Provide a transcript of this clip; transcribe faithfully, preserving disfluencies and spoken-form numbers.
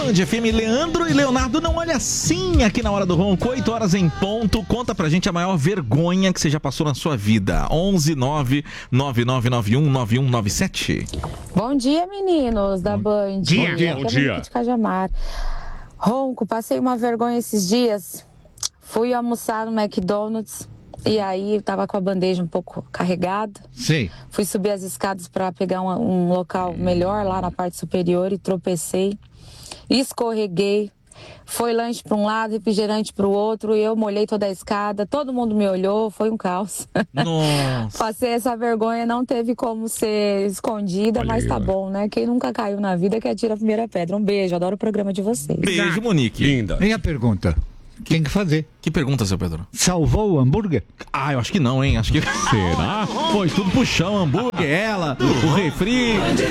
Band F M, Leandro e Leonardo, não olha assim aqui na Hora do Ronco, oito horas em ponto. Conta pra gente a maior vergonha que você já passou na sua vida. onze nove nove nove nove um nove um nove sete. Bom dia, meninos da Band. Dia. Bom dia. Bom dia. De Cajamar. Ronco, passei uma vergonha esses dias. Fui almoçar no McDonald's e aí eu tava com a bandeja um pouco carregada. Sim. Fui subir as escadas para pegar um, um local melhor lá na parte superior e tropecei. Escorreguei, foi lanche para um lado, refrigerante para o outro, e eu molhei toda a escada, todo mundo me olhou, foi um caos. Nossa. Passei essa vergonha, não teve como ser escondida, Olha mas aí, tá ó. bom, né? Quem nunca caiu na vida que atira a primeira pedra. Um beijo, adoro o programa de vocês. Beijo, Monique. Linda. Vem a pergunta. Tem que fazer. Que pergunta, seu Pedro? Salvou o hambúrguer? Ah, eu acho que não, hein? Acho que... Será? Foi tudo pro chão, hambúrguer, ela, o refri.